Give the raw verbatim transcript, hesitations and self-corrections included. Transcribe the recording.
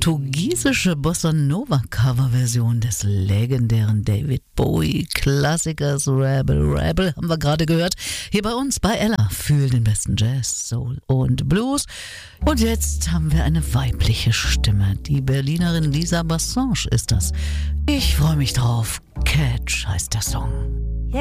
portugiesische Bossa-Nova-Coverversion des legendären David Bowie-Klassikers Rebel Rebel haben wir gerade gehört. Hier bei uns bei Ella für den besten Jazz, Soul und Blues. Und jetzt haben wir eine weibliche Stimme. Die Berlinerin Lisa Bassange ist das. Ich freue mich drauf. Catch heißt der Song.